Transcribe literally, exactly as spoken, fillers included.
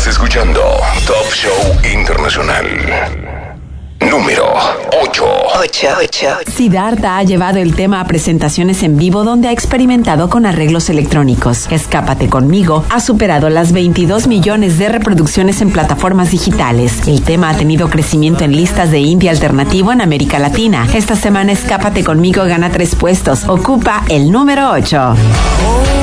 Estás escuchando Top Show Internacional. Número ocho. Siddhartha ha llevado el tema a presentaciones en vivo donde ha experimentado con arreglos electrónicos. Escápate conmigo ha superado las veintidós millones de reproducciones en plataformas digitales. El tema ha tenido crecimiento en listas de indie alternativo en América Latina. Esta semana Escápate conmigo gana tres puestos. Ocupa el número ocho.